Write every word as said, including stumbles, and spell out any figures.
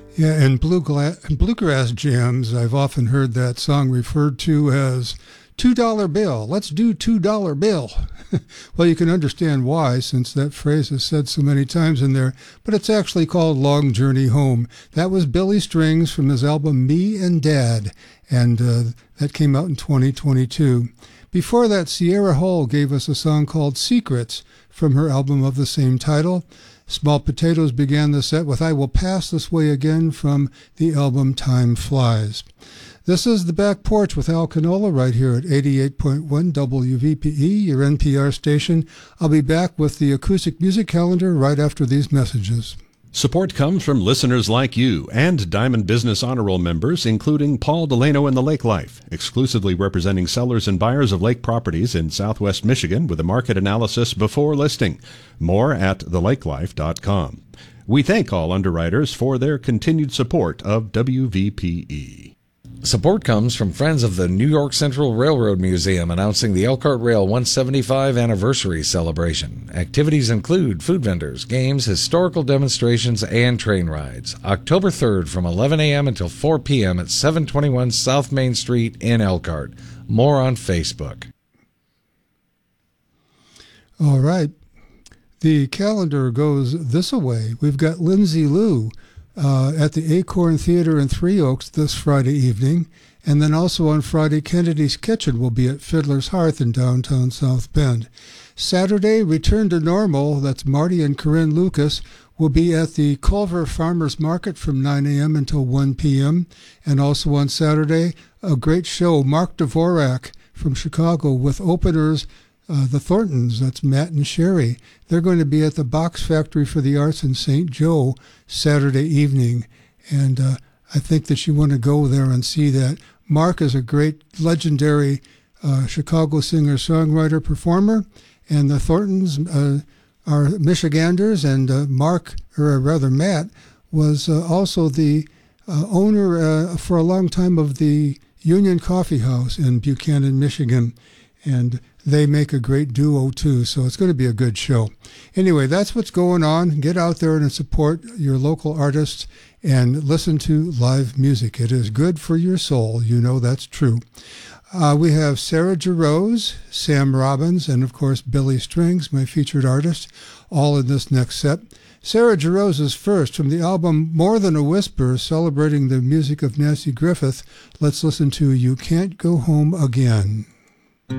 Yeah, in bluegrass, in bluegrass jams, I've often heard that song referred to as two dollar bill. Let's do two dollar bill. Well, you can understand why, since that phrase is said so many times in there, but it's actually called Long Journey Home. That was Billy Strings from his album Me and Dad, and uh, that came out in twenty twenty-two. Before that, Sierra Hull gave us a song called Secrets from her album of the same title. Small Potatoes began the set with I Will Pass This Way Again from the album Time Flies. This is The Back Porch with Al Canola right here at eighty-eight point one W V P E, your N P R station. I'll be back with the acoustic music calendar right after these messages. Support comes from listeners like you and Diamond Business Honor Roll members, including Paul Delano and the Lake Life, exclusively representing sellers and buyers of lake properties in Southwest Michigan with a market analysis before listing. More at the lake life dot com. We thank all underwriters for their continued support of W V P E. Support comes from friends of the New York Central Railroad Museum announcing the Elkhart Rail one seventy-five anniversary celebration. Activities include food vendors, games, historical demonstrations, and train rides. October third from eleven a.m. until four p.m. at seven twenty-one South Main Street in Elkhart. More on Facebook. All right. The calendar goes this way. We've got Lindsay Lou Uh, at the Acorn Theater in Three Oaks this Friday evening. And then also on Friday, Kennedy's Kitchen will be at Fiddler's Hearth in downtown South Bend. Saturday, Return to Normal, that's Marty and Corinne Lucas, will be at the Culver Farmers Market from nine a.m. until one p.m. And also on Saturday, a great show, Mark Dvorak from Chicago with openers Uh, the Thorntons, that's Matt and Sherry. They're going to be at the Box Factory for the Arts in Saint Joe Saturday evening. And uh, I think that you want to go there and see that. Mark is a great, legendary uh, Chicago singer-songwriter, performer. And the Thorntons uh, are Michiganders. And uh, Mark, or rather Matt, was uh, also the uh, owner uh, for a long time of the Union Coffee House in Buchanan, Michigan. And they make a great duo, too, so it's going to be a good show. Anyway, that's what's going on. Get out there and support your local artists and listen to live music. It is good for your soul. You know that's true. Uh, we have Sarah Jarosz, Sam Robbins, and, of course, Billy Strings, my featured artist, all in this next set. Sarah Jarosz is first from the album More Than a Whisper, celebrating the music of Nancy Griffith. Let's listen to You Can't Go Home Again.